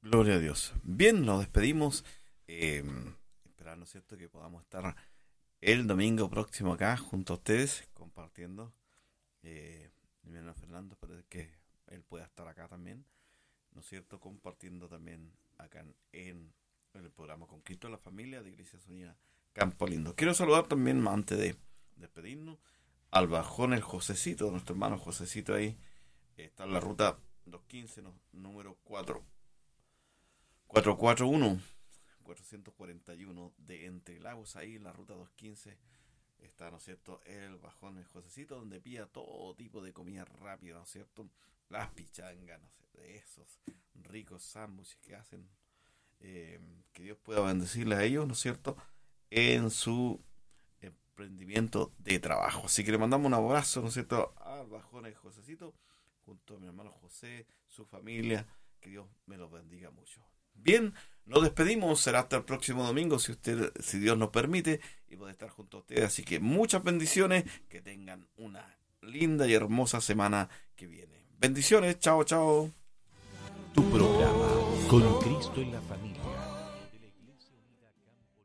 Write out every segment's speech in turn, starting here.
Gloria a Dios. Bien, nos despedimos. Esperar, ¿no es cierto?, que podamos estar el domingo próximo acá junto a ustedes compartiendo. Mi hermano Fernando, espero que él pueda estar acá también, ¿no es cierto?, compartiendo también acá en el programa Con Cristo en la Familia de Iglesias Unidas Campo Lindo. Quiero saludar también, antes de despedirnos, al bajón el Josecito, nuestro hermano Josecito ahí. Está en la ruta 215, número 441, 441 de Entre Lagos, ahí en la ruta 215. Está, ¿no es cierto?, el bajón el Josecito, donde pilla todo tipo de comida rápida, ¿no es cierto? Las pichangas, no sé, de esos ricos sándwiches que hacen. Que Dios pueda bendecirles a ellos, ¿no es cierto?, en su emprendimiento de trabajo. Así que le mandamos un abrazo, ¿no es cierto?, al bajón el Josecito, junto a mi hermano José, su familia. Que Dios me los bendiga mucho. Bien, nos despedimos. Será hasta el próximo domingo, si Dios nos permite, y poder estar junto a ustedes. Así que muchas bendiciones. Que tengan una linda y hermosa semana que viene. Bendiciones. Chao, chao. Tu programa Con Cristo en la Familia de la Iglesia Unida Campo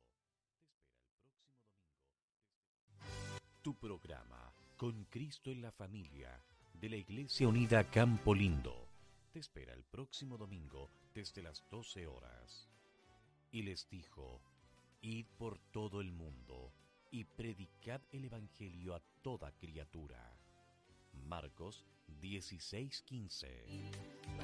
Lindo. Tu programa Con Cristo en la Familia de la Iglesia Unida Campo Lindo te espera el próximo domingo desde las 12 horas. Y les dijo: Id por todo el mundo y predicad el Evangelio a toda criatura. Marcos 16:15.